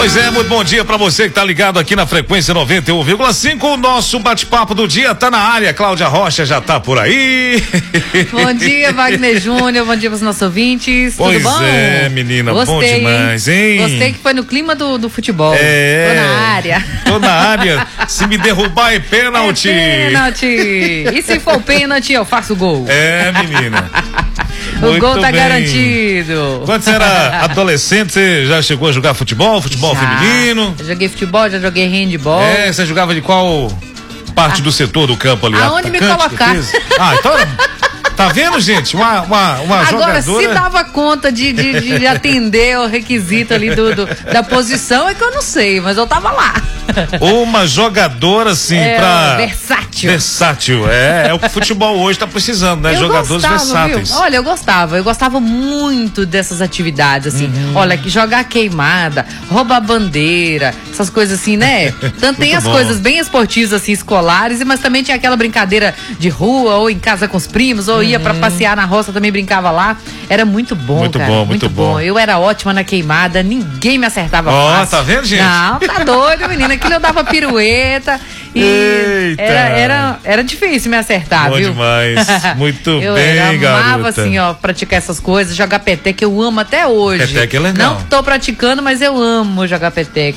Pois é, muito bom dia pra você que tá ligado aqui na frequência 91,5. O nosso bate-papo do dia tá na área. Cláudia Rocha já tá por aí. Bom dia, Wagner Júnior. Bom dia pros nossos ouvintes. Pois tudo bom? É, menina. Gostei, bom demais, hein? Gostei que foi no clima do futebol. É. Tô na área. Tô na área. Se me derrubar é pênalti. É pênalti. E se for pênalti, eu faço gol. É, menina. O gol tá bem. garantido. Quando você era adolescente, você já chegou a jogar futebol Já. feminino? Eu joguei futebol, já joguei handball. É, você jogava de qual parte do setor do campo ali? Aonde me Atacante, colocar. defesa? Então tá vendo, gente? Uma Agora, jogadora... se dava conta de atender o requisito ali da posição, é que eu não sei, mas eu tava lá. Uma jogadora, assim, pra... Versátil. É o que o futebol hoje tá precisando, né? Eu Jogadores gostava, versáteis. Viu? Olha, eu gostava muito dessas atividades, assim. Olha, que jogar queimada, roubar bandeira, essas coisas assim, né? Tanto tem as coisas bem esportivas, assim, escolares, mas também tinha aquela brincadeira de rua, ou em casa com os primos, ou ia pra passear na roça, também brincava lá. Era muito bom, muito cara. Muito bom. Eu era ótima na queimada, ninguém me acertava fácil. Tá vendo, gente? Não, tá doido, menina. Aquilo eu dava pirueta e era difícil me acertar, bom viu? Demais. Muito eu bem, amava, garota. assim, ó, praticar essas coisas, jogar peteca, eu amo até hoje. Peteca é legal. Não tô praticando, mas eu amo jogar peteca.